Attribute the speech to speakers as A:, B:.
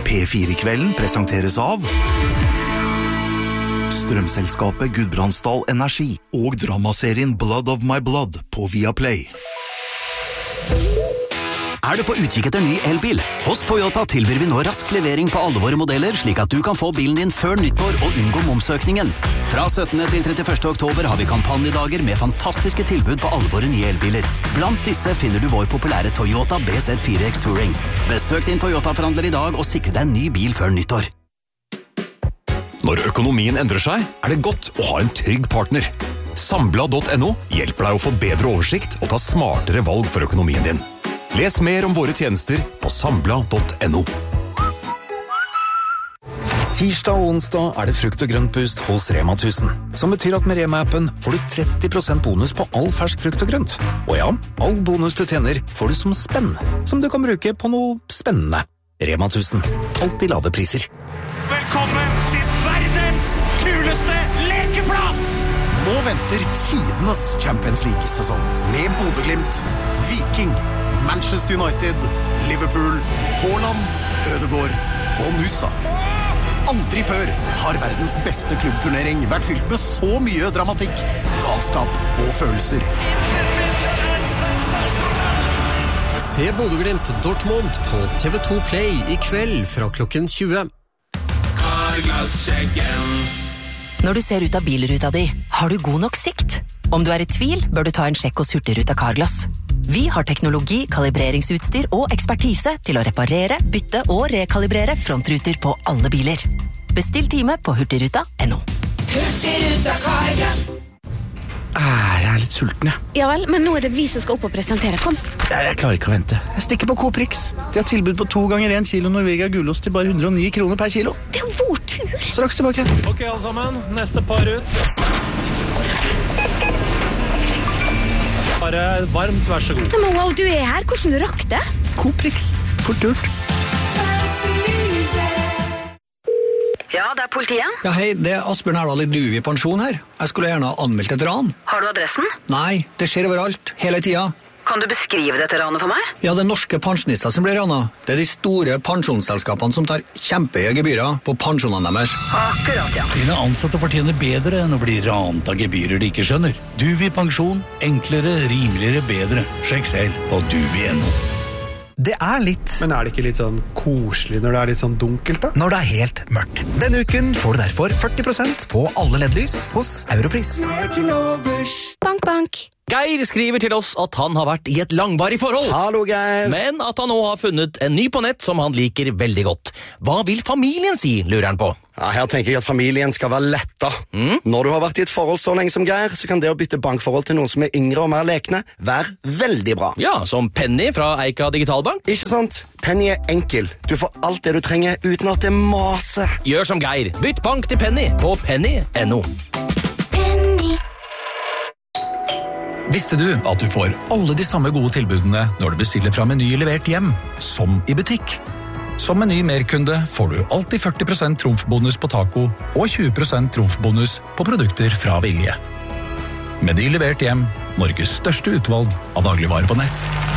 A: P4-kvelden presenteres av Strømselskapet Gudbrandsdal Energi og dramaserien Blood of My Blood på Viaplay.
B: Du på utkikk etter ny elbil? Hos Toyota tilbyr vi nå rask levering på alle våre modeller, slik at du kan få bilen din før nyttår og unngå momsøkningen. Fra 17. til 31. oktober har vi kampanjedager med fantastiske tilbud på alle våre nye elbiler. Blant disse finner du vår populære Toyota BZ4X Touring. Besøk din Toyota-forhandler i dag og sikre deg en ny bil før nyttår.
C: Når økonomien endrer seg, det godt å ha en trygg partner. Sambla.no hjelper deg å få bedre oversikt og ta smartere valg for økonomien din. Les mer om våre tjenester på sambla.no.
D: Tirsdag og onsdag det frukt- og grøntboost hos Rema 1000, som betyr at med Rema-appen får du 30% bonus på all fersk frukt og grønt. Og ja, all bonus du tjener får du som spenn, som du kan bruke på noe spennende. Rema 1000, alltid lave priser.
E: Velkommen til verdens kuleste lekeplass!
F: Nå venter tidenes Champions League-sesong med Bodø Glimt, Viking, Manchester United, Liverpool, Haaland, Ødegaard og Nusa. Aldri før har verdens beste klubbturnering vært fylt med så mye dramatikk, galskap og følelser.
G: Se Bodø Glimt Dortmund på TV2 Play i kveld fra klokken 20.
E: Carglass-sjekken.
H: Når du ser ut av bilruta di, har du god nok sikt? Om du i tvil, bør du ta en sjekk hos Hurtigruta Carglass. Vi har teknologi, kalibreringsutstyr og ekspertise til å reparere, bytte og rekalibrere frontruter på alle biler. Bestill time på hurtigruta.no.
I: Hurtigruta Carglass.
J: Jeg litt sulten, jeg.
I: Ja vel, men nå det vi som skal opp og presentere. Kom.
J: Jeg klarer ikke å vente. Jeg stikker på Coprix. De har tilbud på 2 ganger 1 kilo Norvegia gulost til bare 109 kroner per kilo.
I: Det jo vår tur.
J: Straks tilbake.
E: Ok, alle sammen. Neste par ut. Bare varmt, vær så god.
I: Men wow, du her. Hvordan rakk det?
J: Coprix. Fort gjort.
H: Ja, det politiet.
K: Ja, hei, det Asbjørn Erdal i Duvi pensjon her. Jeg skulle gjerne ha anmeldt et ran.
H: Har du adressen?
K: Nei, det skjer overalt, hele tida.
H: Kan du beskrive dette ranet for meg?
K: Ja, det norske pensjonister som blir ranet. Det de store pensjonsselskapene som tar kjempehøye gebyrer på pensjonene deres.
H: Akkurat, ja.
L: Dine ansatte fortjener bedre enn å bli ranet av gebyrer de ikke skjønner. Duvi pensjon. Enklere, rimeligere, bedre. Sjekk selv på duvi.no.
J: Det litt. Men det ikke litt sånn koselig når det litt sånn dunkelt da?
D: Når det helt mørkt. Denne uken får du derfor 40% på alle LED-lys hos Europris.
I: Bank, bank.
M: Geir skriver til oss at han har vært i et langvarig forhold.
J: Hallo, Geir.
M: Men at han nå har funnet en ny på nett som han liker veldig godt. Hva vil familien si, lurer han på?
N: Ja, her tenker jeg at familien skal være letta. Når du har vært i et forhold så lenge som Geir, så kan det å bytte bankforhold til noen som yngre og mer lekne være veldig bra.
M: Ja, som Penny fra Eika Digitalbank.
N: Ikke sant? Penny enkel. Du får alt det du trenger uten at det maser.
M: Gjør som Geir. Bytt bank til Penny på penny.no.
O: Visste du at du får alle de samme gode tilbudene når du bestiller fra Meny levert hjem, som i butikk? Som Meny Merkunde får du alltid 40% trumfbonus på taco og 20% trumfbonus på produkter fra Vilje. Meny levert hjem, Norges største utvalg av dagligvarer på nett.